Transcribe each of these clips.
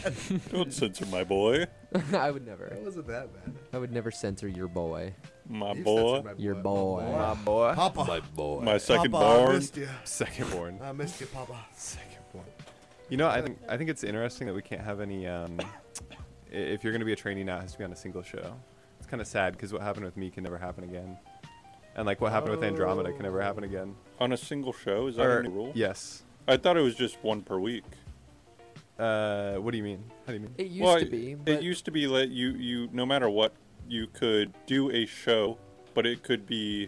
bad. Don't censor my boy. I would never. That wasn't that bad. I would never censor your boy. My You've boy. censored my Your boy. My boy. Papa. My boy. My second Papa, I born. missed you. second born. I missed you, Papa. Second born. You know, I think it's interesting that we can't have any. If you're going to be a trainee now, it has to be on a single show. It's kind of sad because what happened with me can never happen again, and like what happened with Andromeda can never happen again. On a single show? Is that a new rule? Yes. I thought it was just one per week. What do you mean? How do you mean? It used to be. But It used to be that you no matter what, you could do a show, but it could be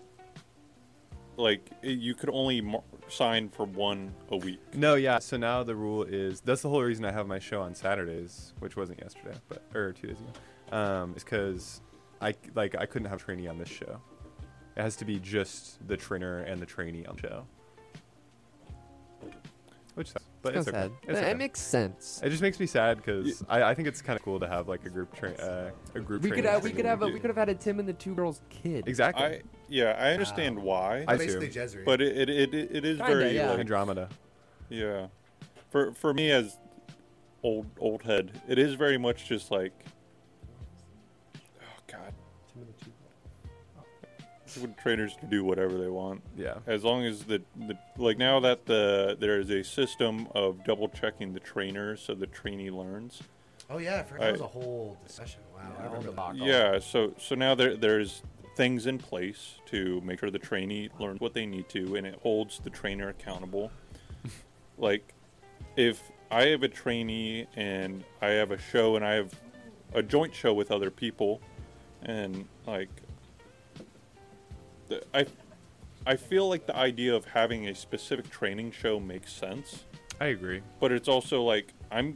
like you could only sign for one a week. No, yeah. So now the rule is that's the whole reason I have my show on Saturdays, which wasn't yesterday, or 2 days ago. Is because I couldn't have trainee on this show. It has to be just the trainer and the trainee on the show. Which sucks, but it's okay. sad. It's okay. It makes sense. It just makes me sad because I think it's kind of cool to have like a group We could have had a Tim and the Two Girls kid. Exactly. I understand why, I Basically too. Jezreel. but it is Kinda, very yeah. like, Andromeda. yeah. For me as old head, it is very much just like, oh god, when trainers can do whatever they want. Yeah. As long as the like now that there is a system of double checking the trainer so the trainee learns. Oh yeah, I forgot that was a whole discussion. Wow, I remember that. Yeah, so now there's things in place to make sure the trainee learns what they need to, and it holds the trainer accountable. Like, if I have a trainee and I have a show and I have a joint show with other people, and like, I feel like the idea of having a specific training show makes sense. I agree. But it's also like I'm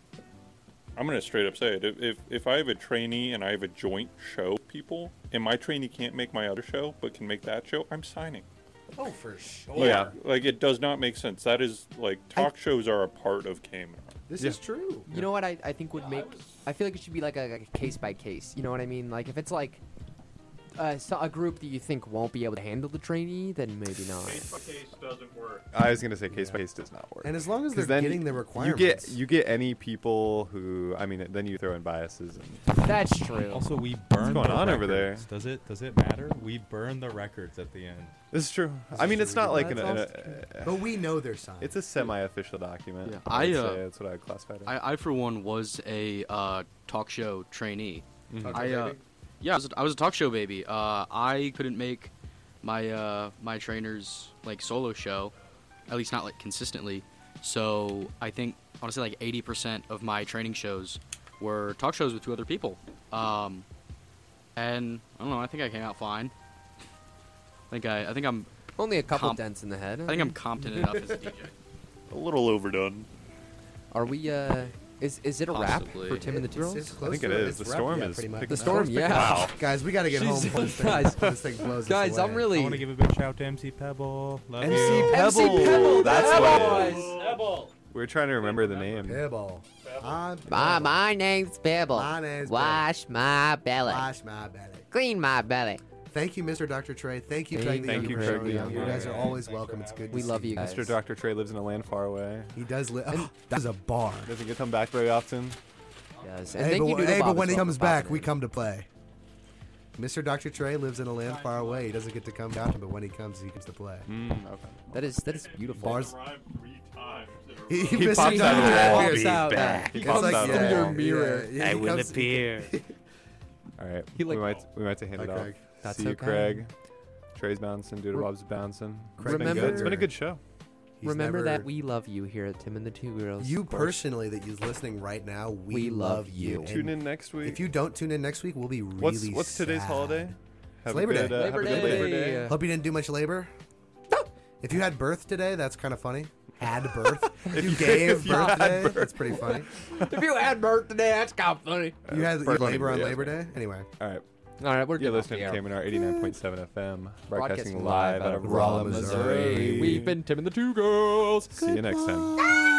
gonna straight up say it. If I have a trainee and I have a joint show, people, and my trainee can't make my other show but can make that show, I'm signing. Oh, for sure. Yeah. Like it does not make sense. That is like talk shows are a part of KMR. This Yeah. is true. You know what I think would make... I feel like it should be like a case by case. You know what I mean? Like if it's like a group that you think won't be able to handle the trainee, then maybe not. Case by case doesn't work. I was gonna say case by case does not work. And as long as 'Cause they're then getting the requirements. You get any people who then you throw in biases and That's true. Also, we burn going the on over there? records. Does it matter? We burn the records at the end. this is true. I mean, it's not like But we know they're signed. it's a semi-official document. Yeah. I would I, say that's what I'd classify it as. I for one was a talk show trainee. Mhm. Okay, Yeah, I was a talk show baby. I couldn't make my my trainer's like solo show, at least not like consistently. So I think honestly like 80% of my training shows were talk shows with two other people. And I don't know. I think I came out fine. I think I'm Only a couple dents in the head. I think I'm competent enough as a DJ. A little overdone. Are we? Is it a wrap Possibly. for Tim and the Two Girls? It's I close think to it is. it's The wrapped, storm yeah, is pretty much. picking The up. storm, yeah. Guys, we got to get home Jesus before this thing, Christ. before this thing blows us Guys, I'm away. really. I want to give a big shout to MC Pebble. Love MC you. Pebble. MC Pebble, That's Pebble. what it is. We're trying to remember the name. Pebble. My name's Pebble. My name's Wash my belly. Wash my belly. Clean my belly. Thank you, Mr. Dr. Trey. Thank you for Thank taking the you, Craig. Craig. You guys are always welcome. It's good to We see love you guys. Mr. Dr. Trey lives in a land far away. He does live. Oh, that's a bar. Doesn't get to come back very often. Yes. And Hey, thank you, Doodle but Bob, when as he well comes for back, popping we in. come to play. Mr. Dr. Trey lives in a land far away. He doesn't get to come down, but when he comes to play. Okay. That is beautiful. Bars. He Mr. pops Dr. out of the Trey wall. appears out. He It's pops like, out of the yeah, wall. your mirror. yeah, he comes- appear. All right. He like- we might to hand Hi, it off. Craig. That's See you, okay. Craig. Trey's bouncing. Doodle Bob's bouncing. Craig, It's been good. It's been a good show. He's Remember never- that we love you here at Tim and the Two Girls. You personally that you're listening right now, we love you. And Tune in next week. If you don't tune in next week, we'll be really What's today's sad. holiday? Have a Labor Day. good, have a Labor good Day. Labor Day. Hope you didn't do much labor. If you had birth today, that's kind of funny. Had birth. If you gave you birth had today, birth. that's pretty funny. if you had birth today, that's kind of funny. You had Pretty funny, labor on yeah. Labor Day? Anyway. All right. All right, we're You're getting off the listening to air. KMNR 89.7 FM, broadcasting Broadcasting live out of Rolla, Missouri. Missouri. We've been Tim and the Two Girls. See you next time.